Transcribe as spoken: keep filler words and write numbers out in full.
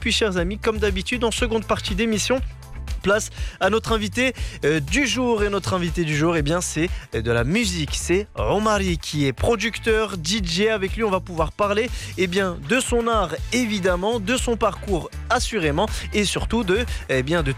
puis chers amis, comme d'habitude en seconde partie d'émission, place à notre invité euh, du jour. Et notre invité du jour, eh bien, c'est de la musique. C'est Omari qui est producteur, D J. Avec lui, on va pouvoir parler eh bien, de son art, évidemment, de son parcours, assurément, et surtout de, eh bien, de